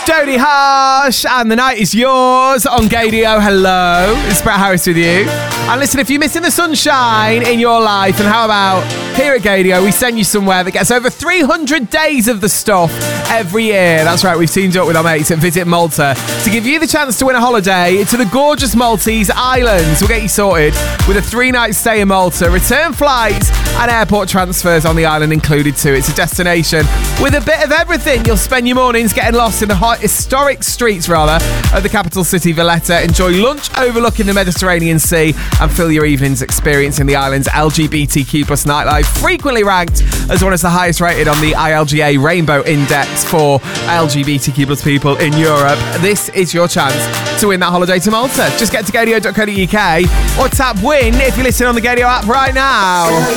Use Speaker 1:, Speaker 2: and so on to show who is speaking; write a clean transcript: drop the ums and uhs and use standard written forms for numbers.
Speaker 1: Jodie Harsh, and the night is yours on Gaydio. Hello, it's Brett Harris with you. And listen, if you're missing the sunshine in your life, and how about here at Gaydio, we send you somewhere that gets over 300 days of the stuff every year. That's right, we've teamed up with our mates at Visit Malta to give you the chance to win a holiday to the gorgeous Maltese Islands. We'll get you sorted with a 3-night stay in Malta, return flights and airport transfers on the island included too. It's a destination with a bit of everything. You'll spend your mornings getting lost in the historic streets of the capital city, Valletta. Enjoy lunch overlooking the Mediterranean Sea and fill your evenings experiencing the island's LGBTQ+ nightlife, frequently ranked as one of the highest rated on the ILGA Rainbow Index for LGBTQ+ people in Europe. This is your chance to win that holiday to Malta. Just get to gaydio.co.uk or tap win if you listen on the Gaydio app right now.